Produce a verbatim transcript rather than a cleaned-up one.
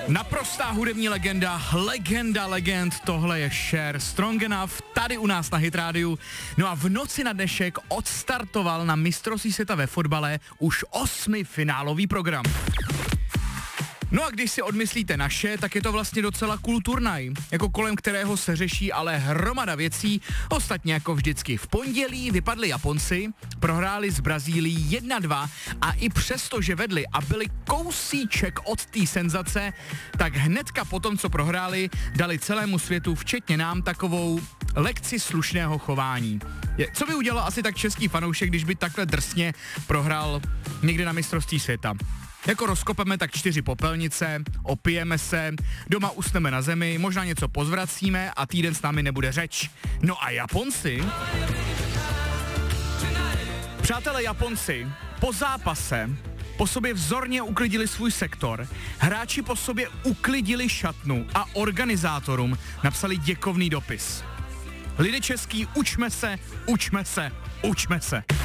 Naprostá hudební legenda, legenda legend, tohle je Cher, Strong Enough, tady u nás na Hit Rádiu. No a v noci na dnešek odstartoval na mistrovství světa ve fotbale už osmifinálový program. No a když si odmyslíte naše, tak je to vlastně docela cool turnaj, jako kolem kterého se řeší ale hromada věcí, ostatně jako vždycky. V pondělí vypadli Japonci, prohráli z Brazílií jedna dva a i přesto, že vedli a byli kousíček od té senzace, tak hnedka po tom, co prohráli, dali celému světu, včetně nám, takovou lekci slušného chování. Je, co by udělal asi tak český fanoušek, když by takhle drsně prohrál někde na mistrovství světa? Jako rozkopeme tak čtyři popelnice, opijeme se, doma usneme na zemi, možná něco pozvracíme a týden s námi nebude řeč. No a Japonci? Přátelé Japonci, po zápase po sobě vzorně uklidili svůj sektor, hráči po sobě uklidili šatnu a organizátorům napsali děkovný dopis. Lidé český, učme se, učme se, učme se.